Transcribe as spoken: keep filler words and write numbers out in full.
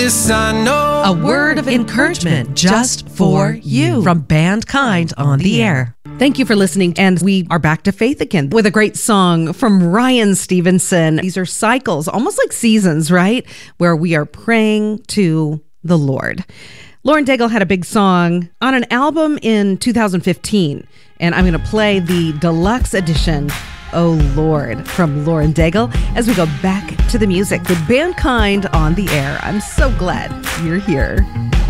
Yes, I know. A word of encouragement just for you from Bandkind on the Air. Thank you for listening. And we are back to faith again with a great song from Ryan Stevenson. These are cycles, almost like seasons, right? Where we are praying to the Lord. Lauren Daigle had a big song on an album in two thousand fifteen. And I'm going to play the deluxe edition, Oh Lord, from Lauren Daigle as we go back to the music with Bandkind on the Air. I'm so glad you're here.